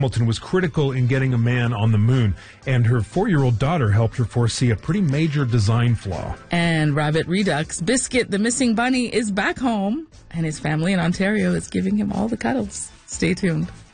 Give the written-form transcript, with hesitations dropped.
Hamilton was critical in getting a man on the moon, and her 4-year-old daughter helped her foresee a pretty major design flaw. And Rabbit Redux, Biscuit the missing bunny, is back home, and his family in Ontario is giving him all the cuddles. Stay tuned.